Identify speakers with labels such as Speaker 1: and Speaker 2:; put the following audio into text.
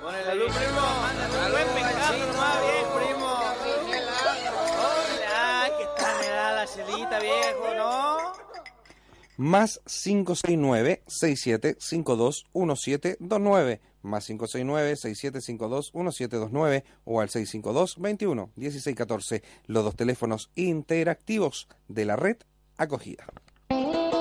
Speaker 1: Salud, primo. Mándale un buen pescado nomás, viejo. Primo. Hola, ¿qué tal me da la celita, viejo, no?
Speaker 2: Más 569-6752-1729, más 569-6752-1729 o al 652-21-1614, los dos teléfonos interactivos de la red Acogida.